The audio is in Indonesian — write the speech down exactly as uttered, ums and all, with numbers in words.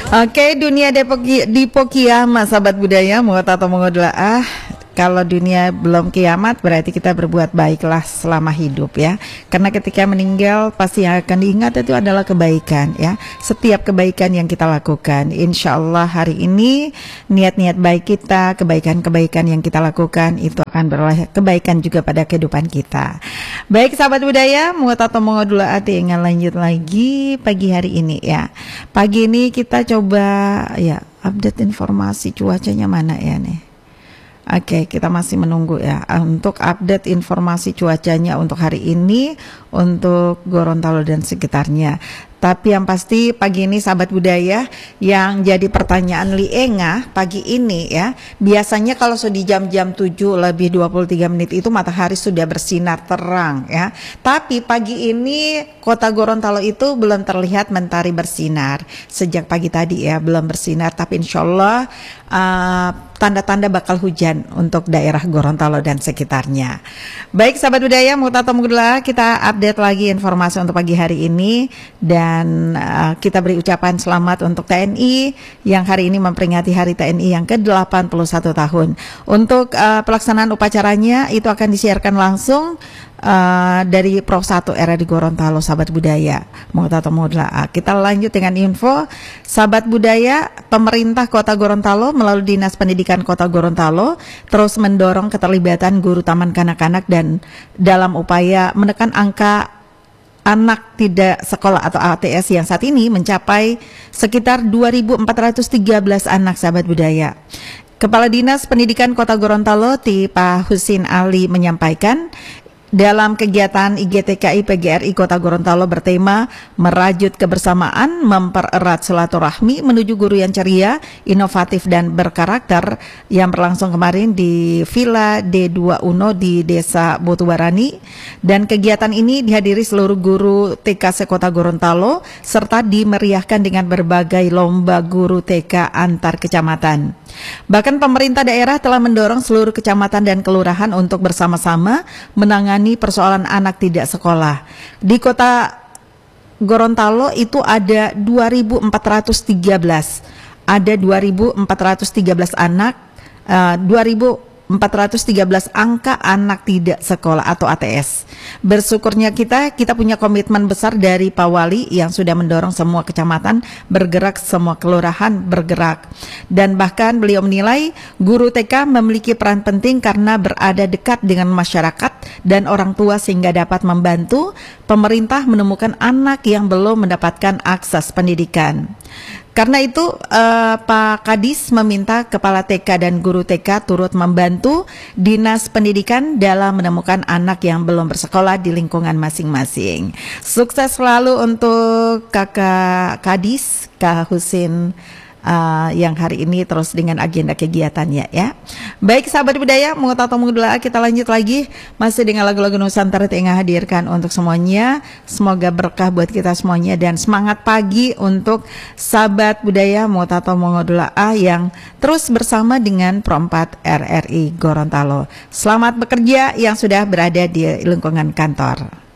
Oke, dunia Depok di Pokiamat, sahabat budaya, mau atau mau ah. Kalau dunia belum kiamat berarti kita berbuat baiklah selama hidup ya. Karena ketika meninggal pasti yang akan diingat itu adalah kebaikan ya. Setiap kebaikan yang kita lakukan, insya Allah hari ini niat-niat baik kita, kebaikan-kebaikan yang kita lakukan itu akan beroleh kebaikan juga pada kehidupan kita. Baik sahabat budaya, mau atau mau dulu hati ingin lanjut lagi pagi hari ini ya. Pagi ini kita coba ya update informasi cuacanya mana ya nih. Oke, kita masih menunggu ya untuk update informasi cuacanya untuk hari ini untuk Gorontalo dan sekitarnya. Tapi yang pasti pagi ini sahabat budaya yang jadi pertanyaan Lienga pagi ini ya, biasanya kalau sudah di jam-jam tujuh lebih dua puluh tiga menit itu matahari sudah bersinar terang ya. Tapi pagi ini kota Gorontalo itu belum terlihat mentari bersinar sejak pagi tadi ya, belum bersinar, tapi insya Allah uh, tanda-tanda bakal hujan untuk daerah Gorontalo dan sekitarnya. Baik sahabat budaya, Mutata Mugla, kita update lagi informasi untuk pagi hari ini. Dan uh, kita beri ucapan selamat untuk T N I yang hari ini memperingati Hari T N I yang ke delapan puluh satu tahun. Untuk uh, pelaksanaan upacaranya itu akan disiarkan langsung uh, dari Pro satu R R I Gorontalo, sahabat budaya. Kita lanjut dengan info sahabat budaya. Pemerintah Kota Gorontalo melalui Dinas Pendidikan Kota Gorontalo terus mendorong keterlibatan guru taman kanak-kanak dan dalam upaya menekan angka anak tidak sekolah atau A T S yang saat ini mencapai sekitar dua ribu empat ratus tiga belas anak, sahabat budaya. Kepala Dinas Pendidikan Kota Gorontalo Pak Husin Ali menyampaikan dalam kegiatan I G T K I P G R I Kota Gorontalo bertema merajut kebersamaan, mempererat silaturahmi menuju guru yang ceria, inovatif dan berkarakter yang berlangsung kemarin di Villa D dua Uno di Desa Botubarani. Dan kegiatan ini dihadiri seluruh guru T K se Kota Gorontalo serta dimeriahkan dengan berbagai lomba guru T K antar kecamatan. Bahkan pemerintah daerah telah mendorong seluruh kecamatan dan kelurahan untuk bersama-sama menangani persoalan anak tidak sekolah. Di Kota Gorontalo itu ada dua ribu empat ratus tiga belas, ada dua ribu empat ratus tiga belas anak, uh, dua ribu empat ratus tiga belas angka anak tidak sekolah atau A T S. Bersyukurnya kita, kita punya komitmen besar dari Pak Wali yang sudah mendorong semua kecamatan bergerak, semua kelurahan bergerak. Dan bahkan beliau menilai guru T K memiliki peran penting karena berada dekat dengan masyarakat dan orang tua sehingga dapat membantu pemerintah menemukan anak yang belum mendapatkan akses pendidikan. Karena itu eh, Pak Kadis meminta Kepala T K dan guru T K turut membantu Dinas Pendidikan dalam menemukan anak yang belum bersekolah di lingkungan masing-masing. Sukses selalu untuk Kakak Kadis, Kak Husin, Uh, yang hari ini terus dengan agenda kegiatannya ya. Baik sahabat budaya, mau tahu mengudula kita lanjut lagi masih dengan lagu-lagu Nusantara yang hadirkan untuk semuanya. Semoga berkah buat kita semuanya dan semangat pagi untuk sahabat budaya mau tahu mengudula yang terus bersama dengan Pro empat R R I Gorontalo. Selamat bekerja yang sudah berada di lingkungan kantor.